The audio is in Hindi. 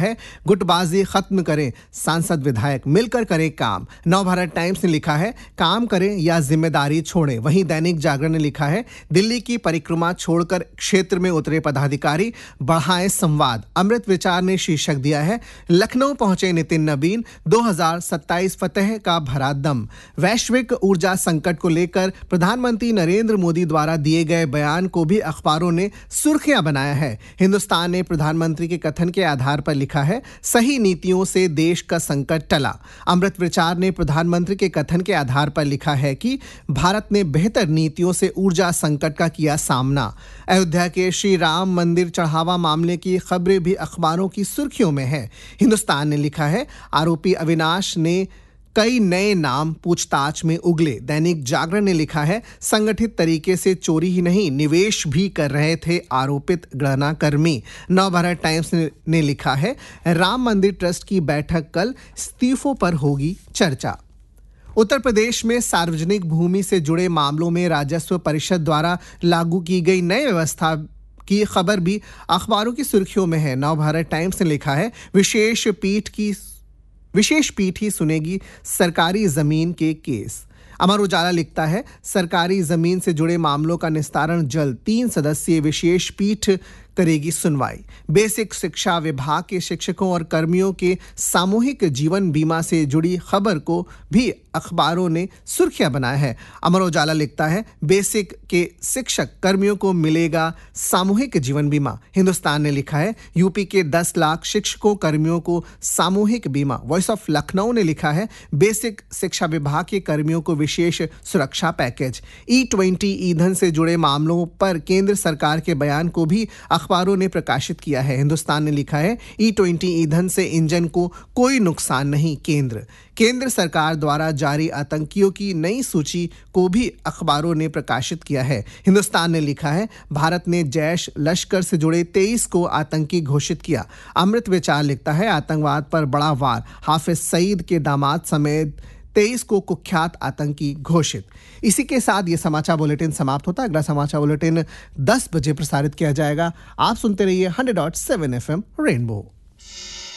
है, गुटबाजी खत्म करें, सांसद विधायक मिलकर करें काम। नवभारत टाइम्स ने लिखा है, काम करें या जिम्मेदारी छोड़ें। वहीं दैनिक जागरण ने लिखा है, दिल्ली की परिक्रमा छोड़कर क्षेत्र में उतरे पदाधिकारी, बढ़ाएं संवाद। अमृत विचार ने शीर्षक दिया है, लखनऊ पहुंचे नितिन नबीन, 2027 फतेह का भरा दम। वैश्विक ऊर्जा संकट को लेकर प्रधानमंत्री नरेंद्र मोदी द्वारा दिए गए बयान को भी अखबारों ने सुर्खियां बनाया है। हिंदुस्तान ने प्रधानमंत्री के कथन के आधार पर लिखा है, सही नीतियों से देश का संकट टला। अमृत विचार ने प्रधानमंत्री के कथन के आधार पर लिखा है कि भारत ने बेहतर नीतियों से ऊर्जा संकट का किया सामना। अयोध्या के श्री राम मंदिर चढ़ावा मामले की खबरें भी अखबारों की सुर्खियों में है। हिंदुस्तान ने लिखा है, आरोपी अविनाश ने कई नए नाम पूछताछ में उगले। दैनिक जागरण ने लिखा है, संगठित तरीके से चोरी ही नहीं, निवेश भी कर रहे थे आरोपित गणना कर्मी। नवभारत टाइम्स ने लिखा है, राम मंदिर ट्रस्ट की बैठक कल, इस्तीफों पर होगी चर्चा। उत्तर प्रदेश में सार्वजनिक भूमि से जुड़े मामलों में राजस्व परिषद द्वारा लागू की गई नई व्यवस्था की खबर भी अखबारों की सुर्खियों में है। नवभारत टाइम्स ने लिखा है, विशेष पीठ ही सुनेगी सरकारी जमीन के केस। अमर उजाला लिखता है, सरकारी जमीन से जुड़े मामलों का निस्तारण जल्द, 3 सदस्यीय विशेष पीठ करेगी सुनवाई। बेसिक शिक्षा विभाग के शिक्षकों और कर्मियों के सामूहिक जीवन बीमा से जुड़ी खबर को भी अखबारों ने सुर्खियां बनाया है। अमर उजाला लिखता है, बेसिक के शिक्षक कर्मियों को मिलेगा सामूहिक जीवन बीमा। हिंदुस्तान ने लिखा है, यूपी के 10 लाख शिक्षकों कर्मियों को सामूहिक बीमा। वॉइस ऑफ लखनऊ ने लिखा है, बेसिक शिक्षा विभाग के कर्मियों को विशेष सुरक्षा पैकेज। E20 ईंधन से जुड़े मामलों पर केंद्र सरकार के बयान को भी अखबारों ने प्रकाशित किया है। हिंदुस्तान ने लिखा है, E20 ईंधन से इंजन को कोई नुकसान नहीं। केंद्र सरकार द्वारा जारी आतंकियों की नई सूची को भी अखबारों ने प्रकाशित किया है। हिंदुस्तान ने लिखा है, भारत ने जैश लश्कर से जुड़े 23 को आतंकी घोषित किया। अमृत विचार लिखता है, आतंकवाद पर बड़ा वार, हाफिज सईद के दामाद समेत 23 को कुख्यात आतंकी घोषित। इसी के साथ ये समाचार बुलेटिन समाप्त होता है। अगला समाचार बुलेटिन 10 बजे प्रसारित किया जाएगा। आप सुनते रहिए 100.7 FM रेनबो।